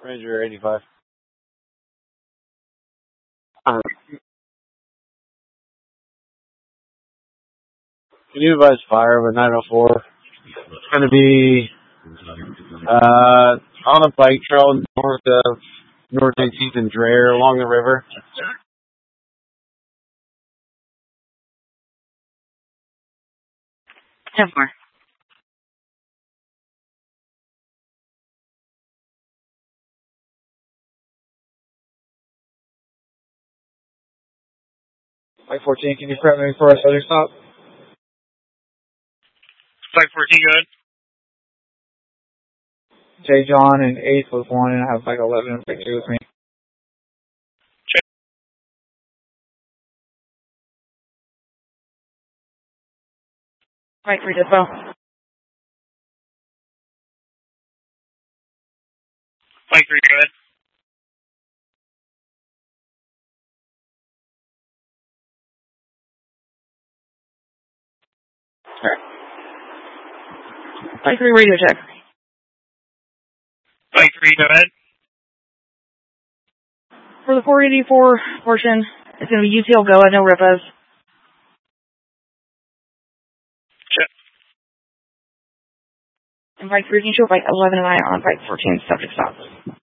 Ranger 85. Can you advise fire with 904? It's going to be on a bike trail north of North 19th and Dreher along the river. Ten four. Mike 14, can you prep me for a southern stop? Mike 14, go ahead. J. John and 8th was 1, and I have like 11 and 2 with me. Check. Mike 3 Dispo. Mike 3, go ahead. Mike 3 radio check. Mike 3, go ahead. For the 484 portion, it's going to be UTL Go at no RIPAs. Check. And Mike 3 can show Mike 11 and I on Mike 14 subject stop.